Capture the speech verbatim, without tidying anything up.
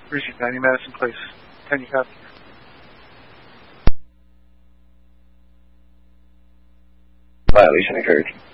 Region ninety Madison Place. Can you copy? Violation occurred.